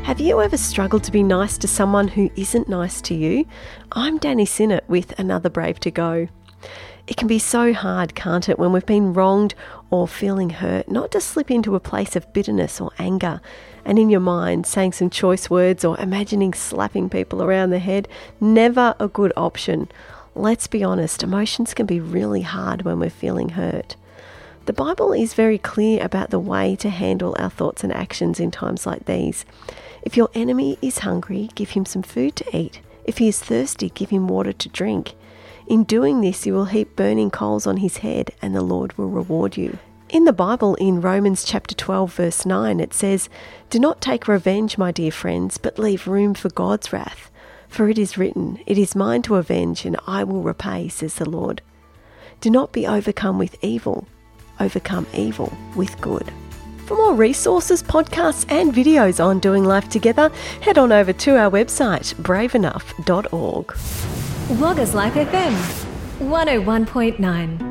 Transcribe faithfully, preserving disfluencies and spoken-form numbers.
Have you ever struggled to be nice to someone who isn't nice to you? I'm Danny Sinnott with Another Brave to Go. It can be so hard, can't it, when we've been wronged or feeling hurt, not to slip into a place of bitterness or anger, and in your mind saying some choice words or imagining slapping people around the head. Never a good option. Let's be honest, emotions can be really hard when we're feeling hurt. The Bible is very clear about the way to handle our thoughts and actions in times like these. If your enemy is hungry, give him some food to eat. If he is thirsty, give him water to drink. In doing this, you will heap burning coals on his head, and the Lord will reward you. In the Bible, in Romans chapter twelve, verse nine, it says, "Do not take revenge, my dear friends, but leave room for God's wrath. For it is written, 'It is mine to avenge, and I will repay,' says the Lord. Do not be overcome with evil. Overcome evil with good." For more resources, podcasts and videos on doing life together, head on over to our website, brave enough dot org. Loggers Life F M, one oh one point nine.